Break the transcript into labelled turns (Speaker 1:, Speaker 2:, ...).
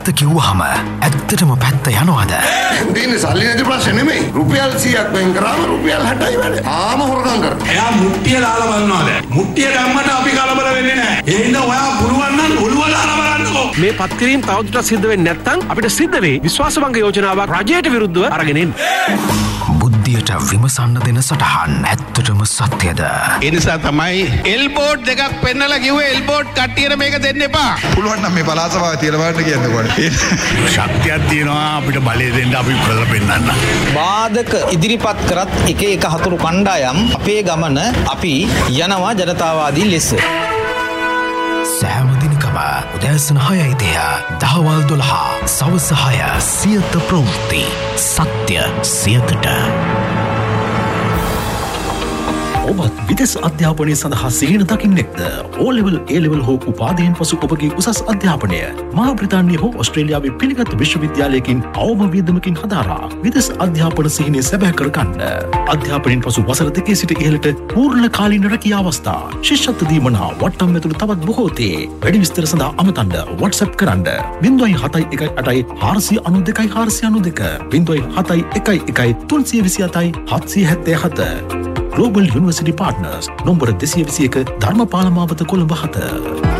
Speaker 1: පැත්ත කිව්වහම ඇත්තටම පැත්ත යනවද?
Speaker 2: දින සල්ලි නැති ප්‍රශ්නේ නෙමෙයි. රුපියල් 100ක් වෙන් කරාම රුපියල් 60යි වැඩ. ආම හොරගම් කරනවා.
Speaker 3: එයා මුට්ටිය දාලා බලනවා දැන්. මුට්ටිය දැම්මට අපි කලබල වෙන්නේ නැහැ. ඒ හින්දා ඔයා පුළුවන් නම් ඔළුව දාලා බලන්නකෝ.
Speaker 4: මේ පත්කිරීම තවදුරටත් සිද්ධ වෙන්නේ නැත්නම් අපිට සිද්ධ වෙයි විශ්වාසභංග යෝජනාවක් රජයට විරුද්ධව අරගෙන එන්න.
Speaker 1: බුද්ධියට විමසන්න දෙන සටහන් ඇත්තටම සත්‍යද?
Speaker 5: ඒ නිසා තමයි එල්බෝඩ් දෙකක් පෙන්නලා කිව්වේ එල්බෝඩ් කට්ටියට මේක දෙන්න එපා.
Speaker 6: පුළුවන් නම් මේ පළාත සභාව තියලා බලන්න කියන්නකෝ.
Speaker 7: ශක්තියක් තියෙනවා අපිට බලය දෙන්න අපි කරලා පෙන්නන්න.
Speaker 8: වාදක ඉදිරිපත් කරත් එක හතුරු කණ්ඩායම් අපේ ගමන අපි යනවා ජනතාවාදී ලෙස.
Speaker 1: සෑම දිනකම උදෑසන 6:30 දහවල් 12 සවස 6 සියත ප්‍රවෘත්ති සත්‍ය සියතට.
Speaker 9: ඔබත් විදෙස් අධ්‍යාපනය සඳහා සිහින දකින්නෙක්ද? O-level, A-level හෝ උපාධියෙන් පසු ඔබගේ උසස් අධ්‍යාපනය මහා බ්‍රිතාන්‍ය හෝ ඔස්ට්‍රේලියාවේ පිළිගත් විශ්වවිද්‍යාලයකින් අවම වියදමකින් හදාරා විදෙස් අධ්‍යාපන සිහිනය සැබෑ කරගන්න. අධ්‍යාපනයෙන් පසු වසර 2 සිට ඉහළට පූර්ණ කාලීන රැකියා අවස්ථා, ශිෂ්‍යත්ව දීමනා වට්ටම් ඇතුළු තවත් බොහෝ තේ. වැඩි විස්තර සඳහා අමතන්න WhatsApp කරන්න 071 492 492 071 327 777. Global University Partners, nombor 221 Dharmapala මාවත කොළඹ 7.